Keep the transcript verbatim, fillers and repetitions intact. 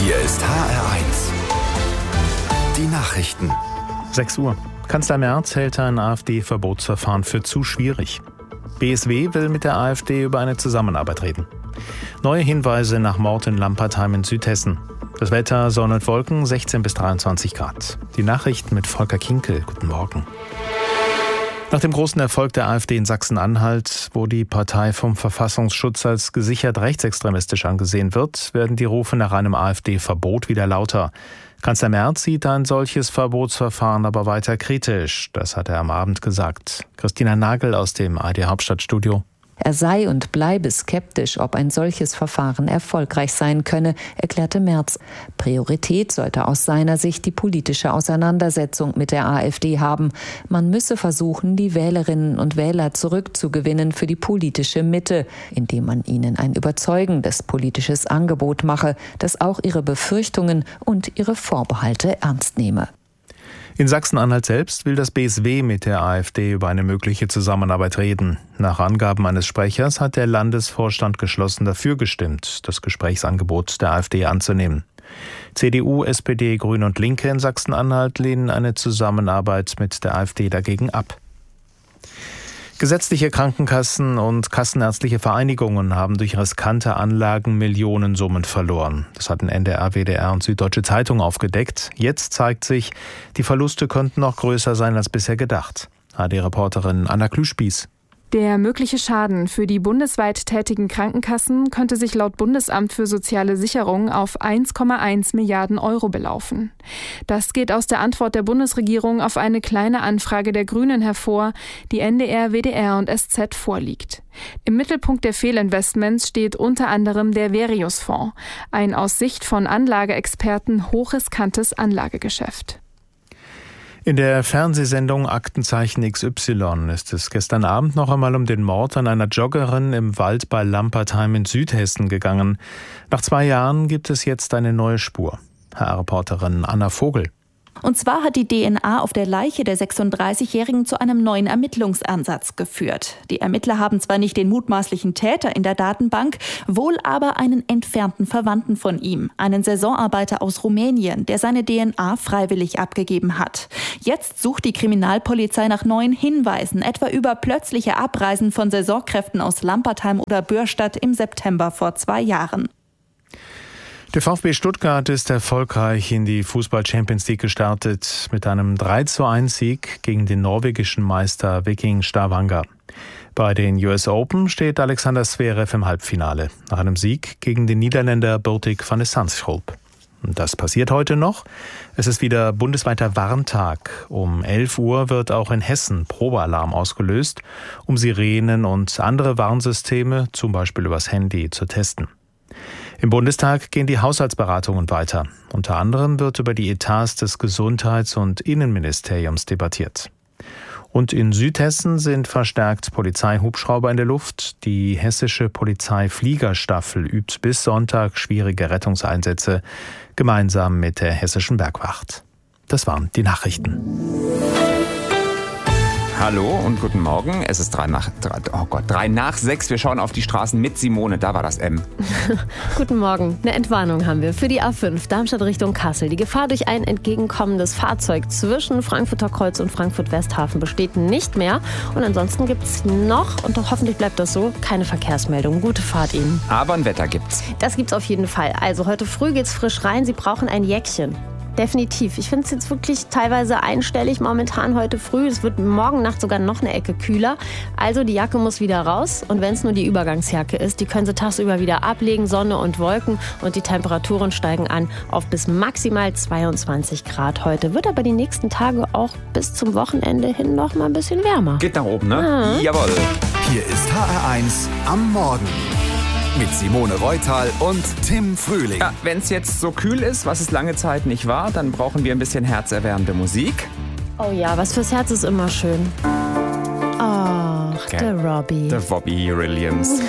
Hier ist H R eins. Die Nachrichten. sechs Uhr. Kanzler Merz hält ein AfD-Verbotsverfahren für zu schwierig. B S W will mit der AfD über eine Zusammenarbeit reden. Neue Hinweise nach Mord in Lampertheim in Südhessen. Das Wetter, Sonne und Wolken, sechzehn bis dreiundzwanzig Grad. Die Nachrichten mit Volker Kinkel. Guten Morgen. Nach dem großen Erfolg der AfD in Sachsen-Anhalt, wo die Partei vom Verfassungsschutz als gesichert rechtsextremistisch angesehen wird, werden die Rufe nach einem AfD-Verbot wieder lauter. Kanzler Merz sieht ein solches Verbotsverfahren aber weiter kritisch. Das hat er am Abend gesagt. Christina Nagel aus dem A R D-Hauptstadtstudio. Er sei und bleibe skeptisch, ob ein solches Verfahren erfolgreich sein könne, erklärte Merz. Priorität sollte aus seiner Sicht die politische Auseinandersetzung mit der AfD haben. Man müsse versuchen, die Wählerinnen und Wähler zurückzugewinnen für die politische Mitte, indem man ihnen ein überzeugendes politisches Angebot mache, das auch ihre Befürchtungen und ihre Vorbehalte ernst nehme. In Sachsen-Anhalt selbst will das B S W mit der AfD über eine mögliche Zusammenarbeit reden. Nach Angaben eines Sprechers hat der Landesvorstand geschlossen dafür gestimmt, das Gesprächsangebot der AfD anzunehmen. C D U, S P D, Grüne und Linke in Sachsen-Anhalt lehnen eine Zusammenarbeit mit der AfD dagegen ab. Gesetzliche Krankenkassen und kassenärztliche Vereinigungen haben durch riskante Anlagen Millionensummen verloren. Das hatten N D R, W D R und Süddeutsche Zeitung aufgedeckt. Jetzt zeigt sich, die Verluste könnten noch größer sein als bisher gedacht. A D-Reporterin Anna Klüspieß. Der mögliche Schaden für die bundesweit tätigen Krankenkassen könnte sich laut Bundesamt für soziale Sicherung auf eins Komma eins Milliarden Euro belaufen. Das geht aus der Antwort der Bundesregierung auf eine kleine Anfrage der Grünen hervor, die N D R, W D R und S Z vorliegt. Im Mittelpunkt der Fehlinvestments steht unter anderem der Verius-Fonds, ein aus Sicht von Anlageexperten hochriskantes Anlagegeschäft. In der Fernsehsendung Aktenzeichen X Y ist es gestern Abend noch einmal um den Mord an einer Joggerin im Wald bei Lampertheim in Südhessen gegangen. Nach zwei Jahren gibt es jetzt eine neue Spur. H R-Reporterin Anna Vogel. Und zwar hat die D N A auf der Leiche der sechsunddreißigjährigen zu einem neuen Ermittlungsansatz geführt. Die Ermittler haben zwar nicht den mutmaßlichen Täter in der Datenbank, wohl aber einen entfernten Verwandten von ihm, einen Saisonarbeiter aus Rumänien, der seine D N A freiwillig abgegeben hat. Jetzt sucht die Kriminalpolizei nach neuen Hinweisen, etwa über plötzliche Abreisen von Saisonkräften aus Lampertheim oder Bürstadt im September vor zwei Jahren. Der VfB Stuttgart ist erfolgreich in die Fußball-Champions League gestartet mit einem drei zu eins Sieg gegen den norwegischen Meister Viking Stavanger. Bei den U S Open steht Alexander Zverev im Halbfinale nach einem Sieg gegen den Niederländer Botic van de Zandschulp. Und das passiert heute noch. Es ist wieder bundesweiter Warntag. Um elf Uhr wird auch in Hessen Probealarm ausgelöst, um Sirenen und andere Warnsysteme, zum Beispiel übers Handy, zu testen. Im Bundestag gehen die Haushaltsberatungen weiter. Unter anderem wird über die Etats des Gesundheits- und Innenministeriums debattiert. Und in Südhessen sind verstärkt Polizeihubschrauber in der Luft. Die hessische Polizeifliegerstaffel übt bis Sonntag schwierige Rettungseinsätze gemeinsam mit der hessischen Bergwacht. Das waren die Nachrichten. Hallo und guten Morgen. Es ist drei nach, drei, oh Gott, drei nach sechs. Wir schauen auf die Straßen mit Simone. Da war das M. Guten Morgen. Eine Entwarnung haben wir für die A fünf Darmstadt Richtung Kassel. Die Gefahr durch ein entgegenkommendes Fahrzeug zwischen Frankfurter Kreuz und Frankfurt-Westhafen besteht nicht mehr. Und ansonsten gibt es noch, und hoffentlich bleibt das so, keine Verkehrsmeldung. Gute Fahrt Ihnen. Aber ein Wetter gibt's. Das gibt's auf jeden Fall. Also heute früh geht's frisch rein. Sie brauchen ein Jäckchen. Definitiv. Ich finde es jetzt wirklich teilweise einstellig momentan heute früh. Es wird morgen Nacht sogar noch eine Ecke kühler. Also die Jacke muss wieder raus. Und wenn es nur die Übergangsjacke ist, die können Sie tagsüber wieder ablegen. Sonne und Wolken. Und die Temperaturen steigen an auf bis maximal zweiundzwanzig Grad heute. Wird aber die nächsten Tage auch bis zum Wochenende hin noch mal ein bisschen wärmer. Geht nach oben, ne? Ja. Jawohl. Hier ist H R eins am Morgen. Mit Simone Reutal und Tim Frühling. Ja, wenn es jetzt so kühl ist, was es lange Zeit nicht war, dann brauchen wir ein bisschen herzerwärmende Musik. Oh ja, was fürs Herz ist immer schön. Ach, Okay. der Robbie. Der Robbie Williams.